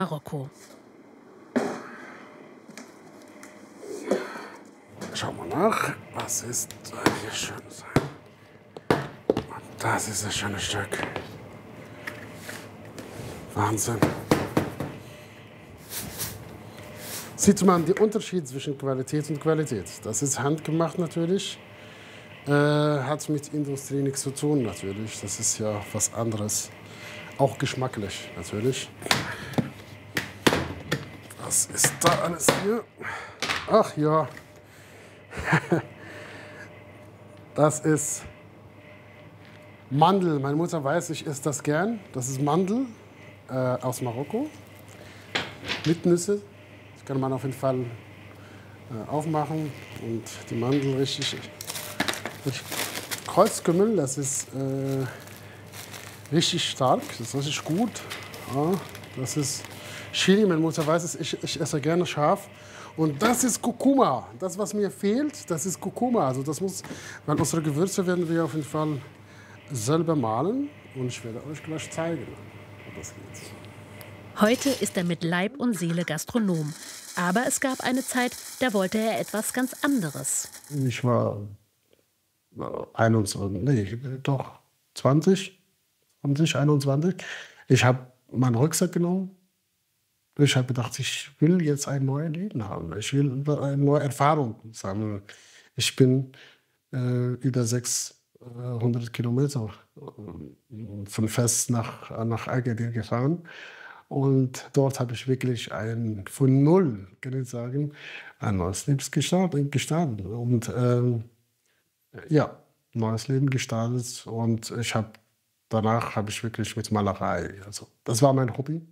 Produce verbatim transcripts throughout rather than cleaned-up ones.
Marokko. Schauen wir nach, was ist hier schön sein. Und das ist ein schönes Stück. Wahnsinn. Sieht man den Unterschied zwischen Qualität und Qualität. Das ist handgemacht natürlich. Äh, hat mit Industrie nichts zu tun natürlich. Das ist ja was anderes. Auch geschmacklich natürlich. Was ist da alles hier? Ach ja. Das ist Mandel. Meine Mutter weiß, ich esse das gern. Das ist Mandel äh, aus Marokko. Mit Nüsse. Das kann man auf jeden Fall äh, aufmachen. Und die Mandel richtig. richtig Kreuzkümmel, das ist äh, richtig stark. Das ist richtig gut. Ja, das ist Chili. Meine Mutter weiß es, ich, ich esse gerne scharf. Und das ist Kurkuma. Das, was mir fehlt, das ist Kurkuma. Also das muss, weil unsere Gewürze werden wir auf jeden Fall selber mahlen. Und ich werde euch gleich zeigen, wie das geht. Heute ist er mit Leib und Seele Gastronom. Aber es gab eine Zeit, da wollte er etwas ganz anderes. Ich war einundzwanzig, nee, doch zwanzig, zwanzig, einundzwanzig. Ich habe meinen Rucksack genommen. Ich habe gedacht, ich will jetzt ein neues Leben haben. Ich will eine neue Erfahrung sammeln. Ich bin äh, über sechshundert Kilometer von Fes nach, nach Agadir gefahren. Und dort habe ich wirklich ein, von null, kann ich sagen, ein neues Leben gestartet. gestartet. Und ähm, ja, neues Leben gestartet. Und ich habe danach habe ich wirklich mit Malerei, also das war mein Hobby.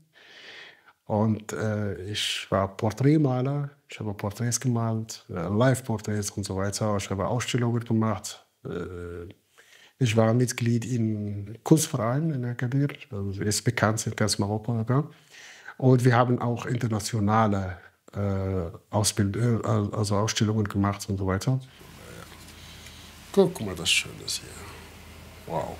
Und äh, ich war Porträtmaler, ich habe Porträts gemalt, äh, Live-Porträts und so weiter. Ich habe Ausstellungen gemacht. Äh, ich war Mitglied im Kunstverein in Agadir, also ist bekannt in ganz Marokko. Ja. Und wir haben auch internationale äh, Ausbild äh, also Ausstellungen gemacht und so weiter. Guck mal, das Schöne ist hier. Wow.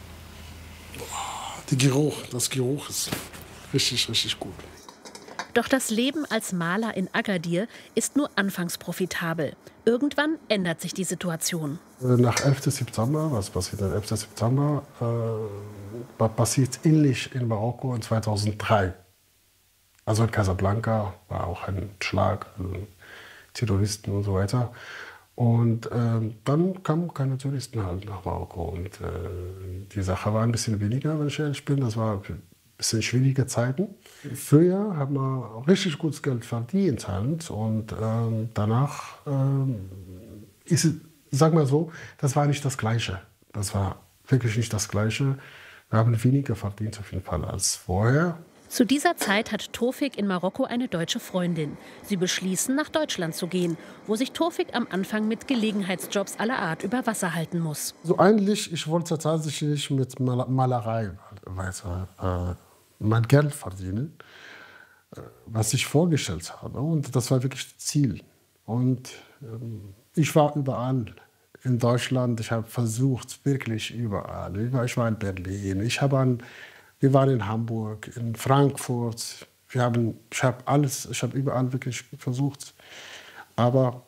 Der Geruch, das Geruch ist richtig, richtig gut. Doch das Leben als Maler in Agadir ist nur anfangs profitabel. Irgendwann ändert sich die Situation. Nach elften September, was passiert am elften September, äh, passiert ähnlich in Marokko in zweitausenddrei. Also in Casablanca war auch ein Schlag, also Terroristen und so weiter. Und äh, dann kamen keine Touristen halt nach Marokko. Und äh, die Sache war ein bisschen weniger, wenn ich ehrlich bin. Das war ein bisschen schwierige Zeiten. Früher haben wir richtig gutes Geld verdient halt. Und äh, danach äh, ist es, sag mal so, das war nicht das Gleiche. Das war wirklich nicht das Gleiche. Wir haben weniger verdient auf jeden Fall als vorher. Zu dieser Zeit hat Tofik in Marokko eine deutsche Freundin. Sie beschließen, nach Deutschland zu gehen, wo sich Tofik am Anfang mit Gelegenheitsjobs aller Art über Wasser halten muss. So eigentlich, ich wollte tatsächlich mit Malerei weiter äh, mein Geld verdienen, äh, was ich vorgestellt habe. Und das war wirklich das Ziel. Und ähm, ich war überall in Deutschland. Ich habe versucht, wirklich überall. Ich war, ich war in Berlin, ich habe an Wir waren in Hamburg, in Frankfurt. Wir haben, ich habe alles, ich habe überall wirklich versucht, aber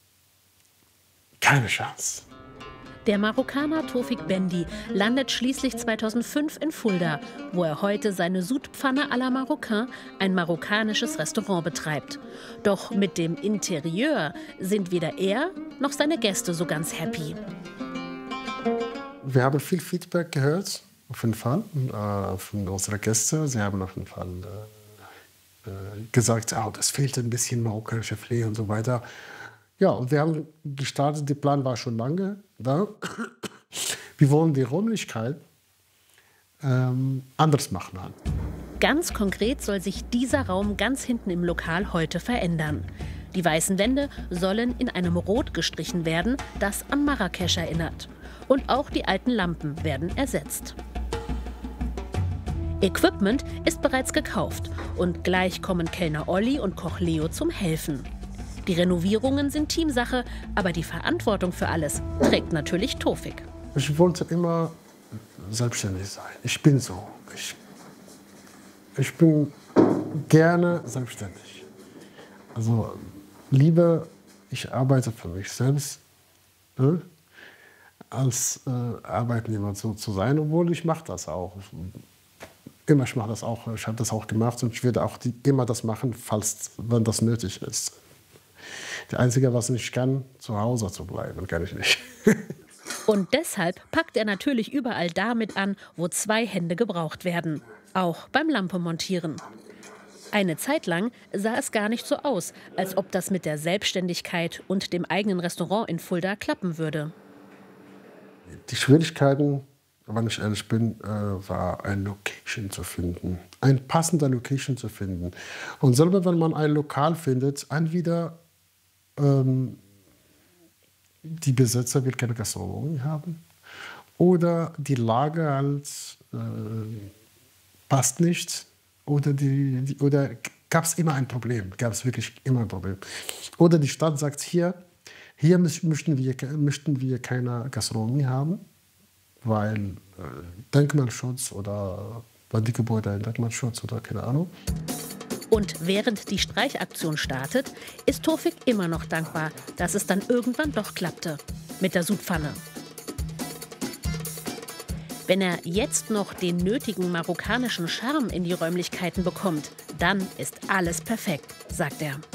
keine Chance. Der Marokkaner Tofik Bendi landet schließlich zweitausendfünf in Fulda, wo er heute seine Sudpfanne à la Marocain, ein marokkanisches Restaurant, betreibt. Doch mit dem Interieur sind weder er noch seine Gäste so ganz happy. Wir haben viel Feedback gehört. Auf jeden Fall, äh, von unseren Gästen. Sie haben auf jeden Fall äh, äh, gesagt, oh, das fehlt ein bisschen marokkanische Filet und so weiter. Ja, und wir haben gestartet, der Plan war schon lange da. Wir wollen die Räumlichkeit ähm, anders machen. Ganz konkret soll sich dieser Raum ganz hinten im Lokal heute verändern. Die weißen Wände sollen in einem Rot gestrichen werden, das an Marrakesch erinnert. Und auch die alten Lampen werden ersetzt. Equipment ist bereits gekauft und gleich kommen Kellner Olli und Koch Leo zum Helfen. Die Renovierungen sind Teamsache, aber die Verantwortung für alles trägt natürlich Tofik. Ich wollte immer selbstständig sein. Ich bin so. Ich, ich bin Gerne selbstständig. Also lieber, ich arbeite für mich selbst, ne, als äh, Arbeitnehmer zu, zu sein, obwohl ich mache das auch. Immer, ich mache das auch. Ich habe das auch gemacht und ich werde auch die, immer das machen, falls, wenn das nötig ist. Das Einzige, was ich kann, zu Hause zu bleiben, kann ich nicht. Und deshalb packt er natürlich überall damit an, wo zwei Hände gebraucht werden. Auch beim Lampe-Montieren. Eine Zeit lang sah es gar nicht so aus, als ob das mit der Selbstständigkeit und dem eigenen Restaurant in Fulda klappen würde. Die Schwierigkeiten, wenn ich ehrlich bin, äh, war eine Location zu finden. Ein passender Location zu finden. Und selber wenn man ein Lokal findet, entweder ähm, die Besitzer will keine Gastronomie haben oder die Lage halt, äh, passt nicht oder, die, die, oder gab es immer ein Problem, gab es wirklich immer ein Problem. Oder die Stadt sagt hier, hier möchten wir, möchten wir keine Gastronomie haben, weil äh, Denkmalschutz oder weil die Gebäude ein Denkmalschutz oder keine Ahnung. Und während die Streichaktion startet, ist Tofik immer noch dankbar, dass es dann irgendwann doch klappte mit der Sudpfanne. Wenn er jetzt noch den nötigen marokkanischen Charme in die Räumlichkeiten bekommt, dann ist alles perfekt, sagt er.